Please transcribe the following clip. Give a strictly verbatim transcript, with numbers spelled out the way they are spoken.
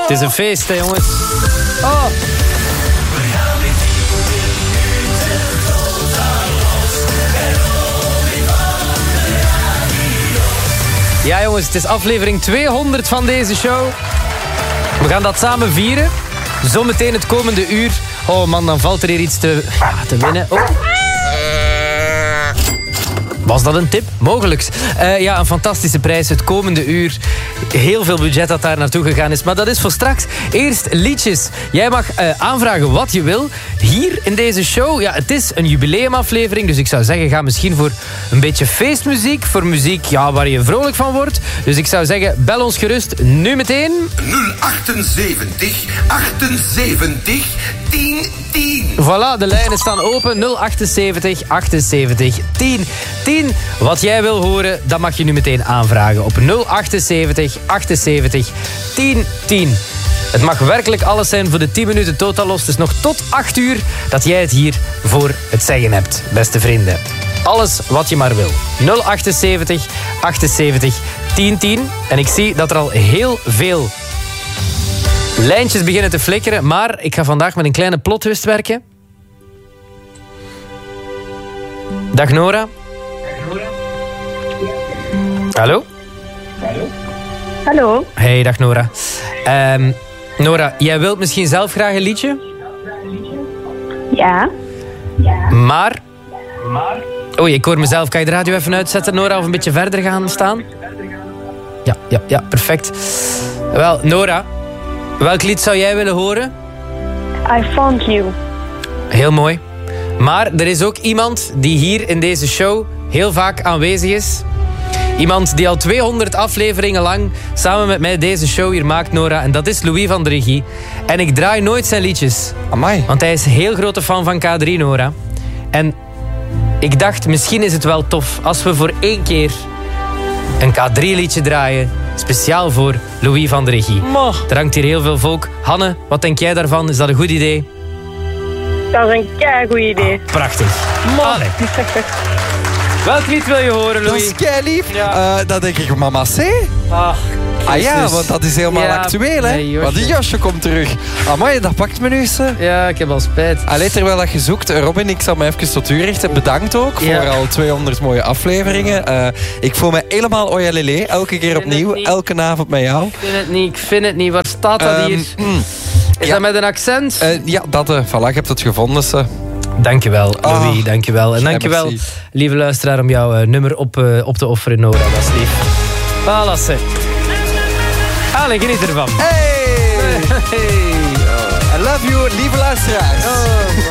Het is een feest, hè, jongens. Oh. Ja, jongens, het is aflevering tweehonderd van deze show. We gaan dat samen vieren. Zometeen het komende uur. Oh man, dan valt er hier iets te, ja, te winnen. Oh. Was dat een tip? Mogelijks. Uh, ja, een fantastische prijs het komende uur. Heel veel budget dat daar naartoe gegaan is. Maar dat is voor straks. Eerst liedjes. Jij mag uh, aanvragen wat je wil. Hier in deze show. Ja, het is een jubileumaflevering. Dus ik zou zeggen, ga misschien voor een beetje feestmuziek. Voor muziek ja, waar je vrolijk van wordt. Dus ik zou zeggen, bel ons gerust nu meteen. nul achtenzeventig achtenzeventig tien tien. Voilà, de lijnen staan open. nul achtenzeventig achtenzeventig tien tien. Wat jij wil horen, dat mag je nu meteen aanvragen op nul achtenzeventig achtenzeventig tien tien. Het mag werkelijk alles zijn voor de tien minuten Totaal Los. Het is nog tot acht uur dat jij het hier voor het zeggen hebt, beste vrienden. Alles wat je maar wil. nul achtenzeventig achtenzeventig tien tien. En ik zie dat er al heel veel lijntjes beginnen te flikkeren. Maar ik ga vandaag met een kleine plotwist werken. Dag Nora. Hallo? Hallo? Hallo. Hey, dag Nora. Um, Nora, jij wilt misschien zelf graag een liedje? Ja. Ja. Maar? Maar? Oei, ik hoor mezelf. Kan je de radio even uitzetten, Nora? Of een beetje verder gaan staan? Ja, ja, ja, perfect. Wel, Nora, welk lied zou jij willen horen? I Found You. Heel mooi. Maar er is ook iemand die hier in deze show heel vaak aanwezig is. Iemand die al tweehonderd afleveringen lang samen met mij deze show hier maakt, Nora. En dat is Louis van der Regie. En ik draai nooit zijn liedjes. Amai. Want hij is een heel grote fan van K drie, Nora. En ik dacht, misschien is het wel tof als we voor één keer een K drie liedje draaien. Speciaal voor Louis van der Regie. Mo. Er hangt hier heel veel volk. Hanne, wat denk jij daarvan? Is dat een goed idee? Dat is een keigoed idee. Oh, prachtig. Allee. Welk lied wil je horen, Louis? Dat is keilief. Ja. Uh, dat denk ik Mama C. Ach, ah ja, want dat is helemaal ja, actueel, hè? nee, Want die Josje komt terug. Amai, dat pakt me nu eens. Ja, ik heb al spijt. Allee, terwijl dat je zoekt, Robin, ik zal me even tot u richten. Bedankt ook ja. voor al tweehonderd mooie afleveringen. Uh, ik voel me helemaal ojalele, elke keer opnieuw, elke avond met jou. Ik vind het niet, ik vind het niet. Waar staat dat um, hier? Mm, is ja. dat met een accent? Uh, ja, dat, uh, voilà, je hebt het gevonden, ze. Dankjewel, Louis, oh, dankjewel. En dankjewel, merci. lieve luisteraar, om jouw uh, nummer op, uh, op te offeren, Nora. Dat is lief. Voilà, ze. Allee, geniet ervan. Hey! Hey. I love you, lieve luisteraars. Oh,